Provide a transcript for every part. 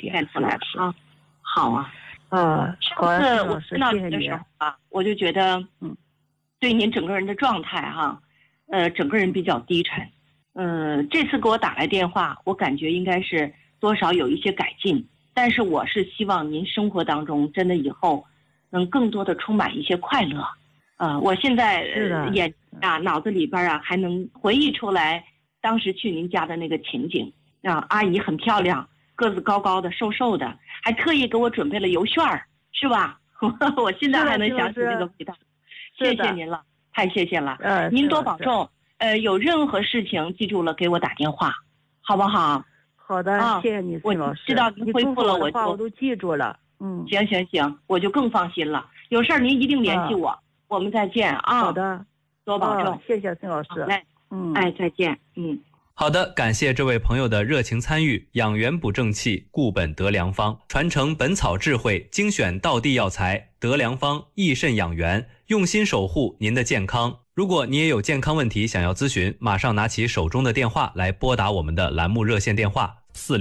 点。 看出来了啊，好啊。 好啊， 上老师， 次我见到您的时候啊，我就觉得，对您整个人的状态哈，整个人比较低沉。这次给我打来电话，我感觉应该是多少有一些改进，但是我是希望您生活当中真的以后能更多的充满一些快乐。我现在脑子里边还能回忆出来当时去您家的那个情景啊，阿姨很漂亮，个子高高的，瘦瘦的，还特意给我准备了油旋儿，是吧？我现在还能想起那个味道。谢谢您了，太谢谢了。您多保重。有任何事情记住了给我打电话，好不好？ 好的，谢谢你，孙老师。 知道您恢复了， 我都记住了。 行，我就更放心了。有事儿您一定联系我，我们再见啊。 好的， 多保重。 谢谢孙老师。 好嘞，再见。 好的，感谢这位朋友的热情参与。养元补正气，固本得良方，传承本草智慧，精选道地药材，得良方益肾养元，用心守护您的健康。如果你也有健康问题想要咨询，马上拿起手中的电话来拨打我们的栏目热线电话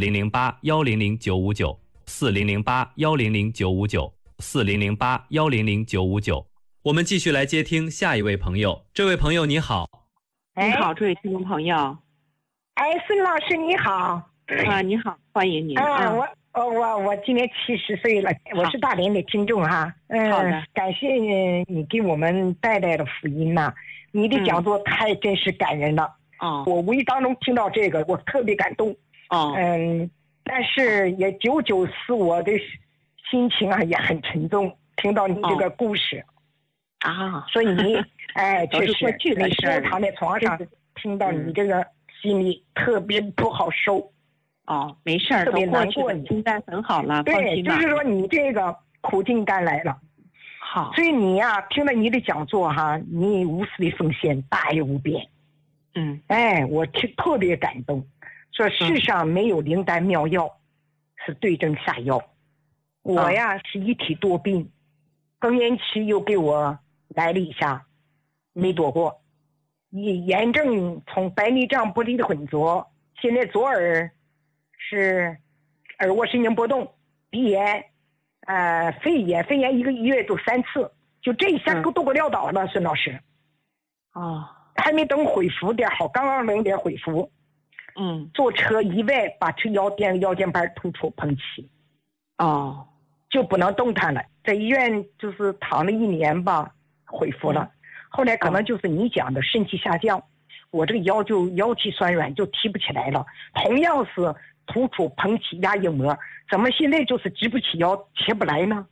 4008100959 4008100959 4008100959。我们继续来接听下一位朋友。这位朋友你好。 你好，这位听众朋友。 孙老师你好。 你好，欢迎您。 我今年70岁了，我是大连的听众哈。 好的， 感谢你给我们带来的福音呐，你的讲座太真实感人了。我无意当中听到这个，我特别感动。但是也久久使我的心情也很沉重，听到你这个故事。所以你确实你躺在床上听到你这个心里特别不好受。 没事儿， 特别难过， 现在很好了。 对，就是说你这个苦尽甘来了。 好， 所以你听了你的讲座你无私的奉献大爱无边。我特别感动，说世上没有灵丹妙药，是对症下药。我是一体多病，更年期又给我来了一下，没躲过。炎症从白内障不利的混浊，现在左耳是耳蜗神经波动，鼻炎，肺炎一个月都3次，就这一下都不潦倒了，孙老师。还没等恢复点好，刚刚能点恢复。坐车意外把车腰间盘突出膨起。就不能动弹了，在医院就是躺了1年吧，恢复了。后来可能就是你讲的肾气下降，我这个腰体酸软，就提不起来了。同样是突出膨起压硬膜，怎么现在就是直不起腰起不来呢？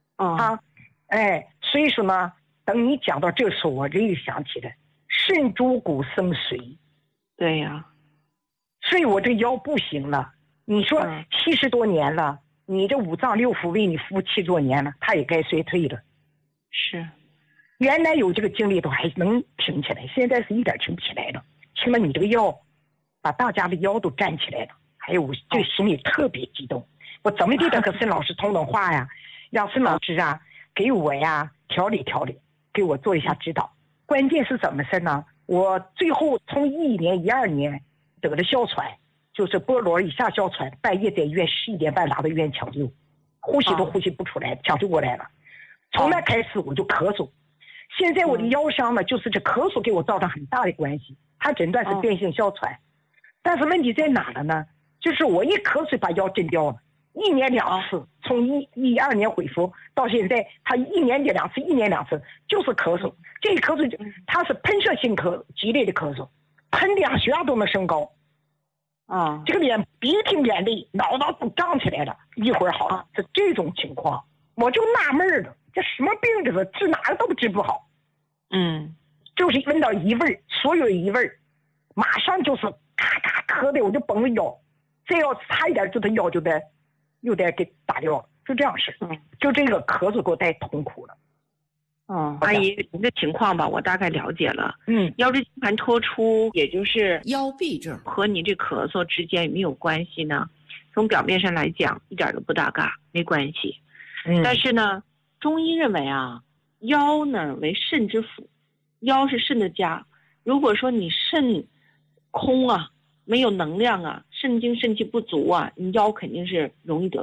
所以说呢，等你讲到这时候，我这又想起来肾主骨生髓。 对呀， 所以我这腰不行了。你说70多年了，你这5脏6腑为你服务70多年了，它也该衰退了。 是， 原来有这个精力都还能挺起来，现在是一点挺不起来了。听了你这个药，把大家的腰都站起来了，还有我这心里特别激动。我怎么地的和孙老师通通话呀，让孙老师给我调理调理，给我做一下指导。关键是怎么事呢？我最后从12年得了哮喘，就是波罗以下哮喘，半夜在医院11点半拉到医院抢救，呼吸都呼吸不出来，抢救过来了。从那开始我就咳嗽，现在我的腰伤呢，就是这咳嗽给我造成很大的关系。他诊断是变性哮喘，但是问题在哪了呢？就是我一咳嗽把腰震掉了，1年2次，从12年恢复到现在，他1年2次，1年2次，就是咳嗽。这一咳嗽他是喷射性激烈的咳嗽，喷2血压都能升高。这个鼻涕眼泪脑袋都胀起来了，一会儿好了，是这种情况。我就纳闷了，这什么病这个治哪个都治不好。就是闻到异味，所有异味马上就是咔咔咳的，我就绷着腰，再要差一点就他腰又得给打掉了，就这样式。就这个咳嗽给我带痛苦了。 阿姨，您的情况吧，我大概了解了。腰椎间盘突出，也就是腰痹症， 和你这咳嗽之间有没有关系呢？从表面上来讲，一点都不搭嘎，没关系。但是呢，中医认为腰呢为肾之府，腰是肾的家。如果说你肾空没有能量肾精肾气不足你腰肯定是容易得